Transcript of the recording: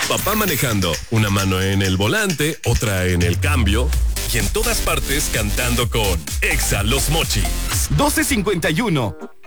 papá manejando, una mano en el volante, otra en el cambio y en todas partes cantando con Exa Los Mochis. 12:51.